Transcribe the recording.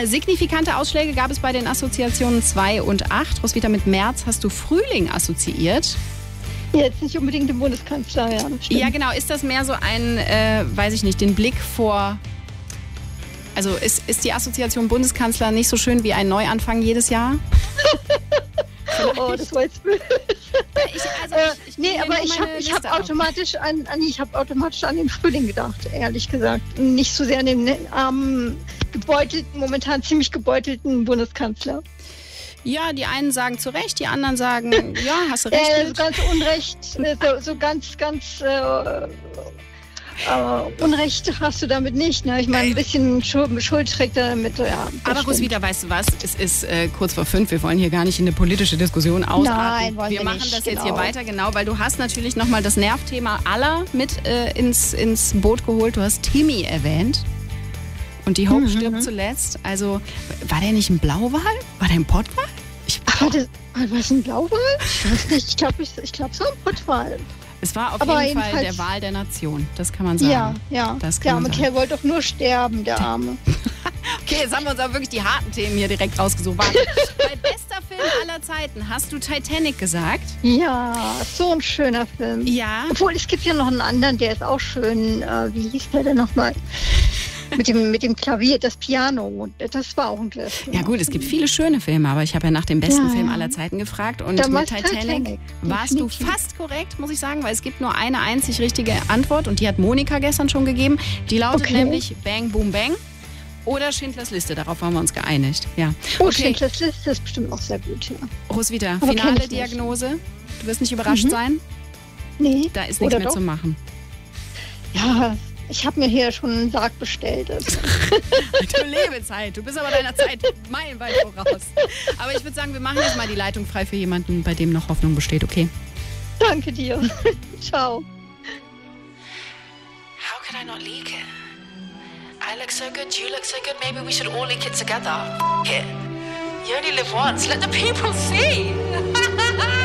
Signifikante Ausschläge gab es bei den Assoziationen 2 und 8. Roswitha, mit März hast du Frühling assoziiert. Jetzt nicht unbedingt den Bundeskanzler, ja. Ja, genau. Ist das mehr so ein, weiß ich nicht, den Blick vor... Also ist die Assoziation Bundeskanzler nicht so schön wie ein Neuanfang jedes Jahr? Oh, das war jetzt böse. Ich habe automatisch an den Frühling gedacht, ehrlich gesagt. Nicht so sehr an den armen, momentan ziemlich gebeutelten Bundeskanzler. Ja, die einen sagen zu Recht, die anderen sagen, ja, hast du recht. So ganz Unrecht, Unrecht hast du damit nicht. Ne? Ich meine, ein bisschen Schuld trägt er damit. Ja, aber Roswitha, weißt du was? Es ist kurz vor 5. Wir wollen hier gar nicht in eine politische Diskussion ausarten. Nein, wollen wir machen nicht, das jetzt hier weiter, genau, weil du hast natürlich nochmal das Nervthema aller mit ins Boot geholt. Du hast Timmy erwähnt. Und die Hope stirbt zuletzt. Also, war der nicht ein Blauwal? War der ein Pottwal? War das ein Blauwal? Ich weiß nicht. Ich glaube, es war ein Pottwal. Es war auf jeden Fall der Wal der Nation, das kann man sagen. Ja. Der arme Kerl wollte doch nur sterben, der Arme. Okay, jetzt haben wir uns aber wirklich die harten Themen hier direkt rausgesucht. Warte, bei bester Film aller Zeiten hast du Titanic gesagt? Ja, so ein schöner Film. Ja. Obwohl, es gibt ja noch einen anderen, der ist auch schön. Wie hieß der denn nochmal? Mit dem Klavier, das Piano, das war auch ein Glas. Ja gut, es gibt viele schöne Filme, aber ich habe ja nach dem besten Film aller Zeiten gefragt und mit Titanic warst du fast korrekt, muss ich sagen, weil es gibt nur eine einzig richtige Antwort und die hat Monika gestern schon gegeben. Die lautet nämlich Bang Boom Bang oder Schindlers Liste, darauf haben wir uns geeinigt. Ja. Schindlers Liste ist bestimmt auch sehr gut. Ja. Roswitha, finale Diagnose, du wirst nicht überrascht sein? Nee. Da ist nichts mehr zu machen. Ja, ich habe mir hier schon einen Sarg bestellt. Du Lebenszeit, du bist aber deiner Zeit meilenweit voraus. Aber ich würde sagen, wir machen jetzt mal die Leitung frei für jemanden, bei dem noch Hoffnung besteht, okay? Danke dir. Ciao. How could I not leak it? I look so good, you look so good, maybe we should all leak it together. It. You only live once, let the people see.